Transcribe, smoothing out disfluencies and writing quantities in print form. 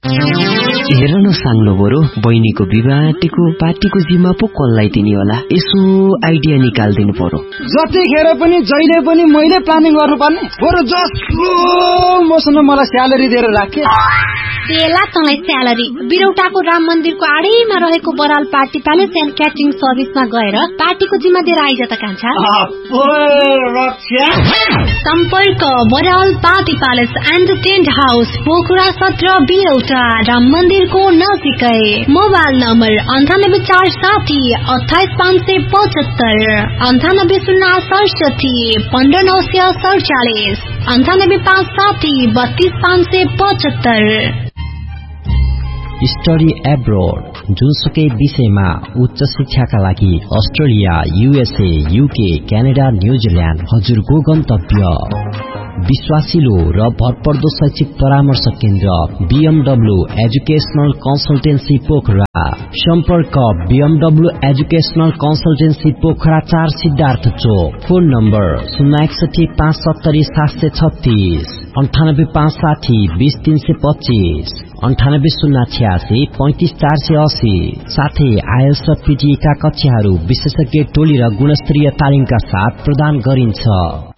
हेर न साङ्लो बरु बहिनीको विवाहको पार्टीको जिम्मा पो कसलाई दिने होला, यसो आइडिया निकाल्दिनु पर्यो। जतिखेर पनि जहिले पनि मैले प्लानिङ गर्नुपर्ने, बरु जसो मसँग मलाई स्यालेरी दिएर राखे। बेला तँलाई स्यालेरी बिरौटाको राम मन्दिरको आडैमा रहेको Baral party palace and catering सर्भिसमा गएर पार्टीको जिम्मा दिएर आइज त कान्छा। सम्पर्क Baral party palace and tent house, Pokhara 17 बिरौटा, Ram मन्दिरको नजिकै। Mobile number 9847 28575, 9807 15947, 9857 32575। स्टडी एब्रोड, जुनसुकै विषयमा उच्च शिक्षाका लागि Australia, USA, UK, Canada, New Zealand हजुरको गन्तव्य। विश्वासिलो र भरपर्दो शैक्षिक परामर्श केन्द्र BMW एजुकेशनल कन्सल्टेन्सी पोखरा। सम्पर्क BMW educational consultancy Pokhara 4 Siddhartha चोक। Phone number 061 570 736, 98560 20325, 98086 35480। साथै आइएल्स र PTE का कक्षाहरू विशेषज्ञ टोली र गुणस्तरीय तालिमका साथ प्रदान गरिन्छ।